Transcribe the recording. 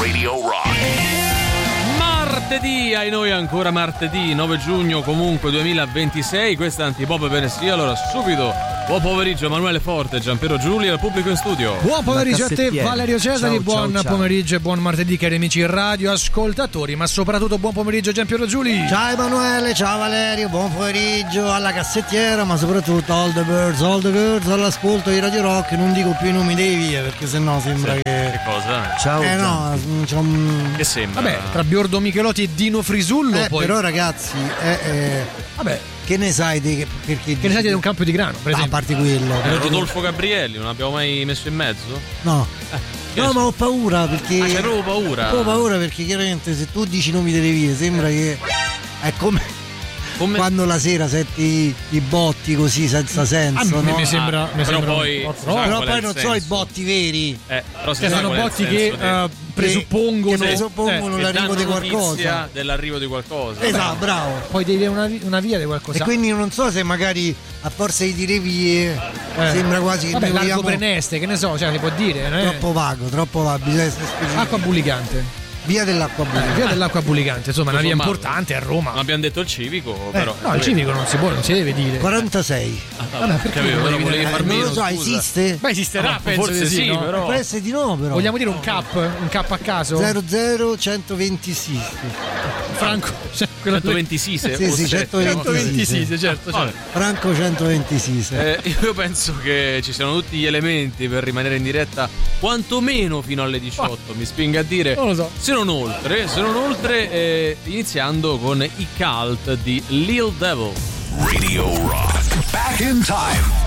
Radio Rock. Martedì, ai noi ancora martedì 9 giugno comunque 2026, questa è Antipop Venessia. Allora subito buon pomeriggio Emanuele Forte, Giampiero Giulia, al pubblico in studio. Buon pomeriggio a te Valerio Cesari, buon ciao. pomeriggio e buon martedì cari amici radio ascoltatori, ma soprattutto buon pomeriggio Giampiero Giuli. Ciao Emanuele, ciao Valerio, buon pomeriggio alla cassettiera, ma soprattutto all the birds, all the girls all'ascolto di Radio Rock. Non dico più i nomi dei vie perché sennò sembra Che cosa? Ciao. No, c'è un... Che sembra? Vabbè, tra Biordo Michelotti e Dino Frisullo poi. Però ragazzi, Vabbè, che ne sai di perché che ne sai di un campo di grano, per a esempio. parte quello. Rodolfo Gabrielli, non abbiamo mai messo in mezzo? No. No, ma ho paura perché. Ah, c'hai proprio paura? Ho paura perché chiaramente se tu dici i nomi delle vie sembra che è come quando la sera senti i botti così senza senso, no? Mi sembra però poi, un po' sai troppo. Però qual è poi il non so senso? i botti veri. Però si Che sa sono qual è il botti senso che presuppongono che presuppongono che l'arrivo di danno notizia qualcosa. dell'arrivo di qualcosa. Esatto, bravo. Poi devi avere una via di qualcosa. E quindi non so se magari a forza di dire vie sembra quasi che Vabbè, noi largo vogliamo Preneste, che ne so, cioè si può dire, troppo vago, bisogna essere specifici. acqua bullicante. Via dell'acqua buia. Via dell'acqua bullicante, insomma, una via Insomma, importante a Roma. Non abbiamo detto il civico, però. No, il civico non si può, non si deve dire. 46. Vabbè, perché Capito, però volevi volevi dire- farmi Non lo so, scusa. esiste? Ma esisterà, No, penso forse di sì, no? però. Può essere di no, però. Vogliamo dire un cap a caso? 00126. Franco, cioè, quello 126 Sì, sì, 126, certo. Vabbè. Franco 126. Io penso che ci siano tutti gli elementi per rimanere in diretta quantomeno fino alle 18, mi spinga a dire. Non lo so. Se non oltre, iniziando con i Cult di Lil Devil. Radio Rock. Back in time.